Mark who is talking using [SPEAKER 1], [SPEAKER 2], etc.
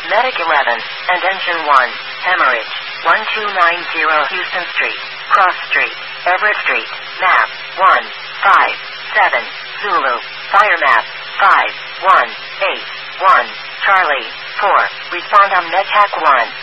[SPEAKER 1] Medic 11, and Engine 1, hemorrhage, 1290 Houston Street, Cross Street, Everett Street, map, 157, Zulu, fire map, 5181, Charlie, 4, respond on NetHack 1.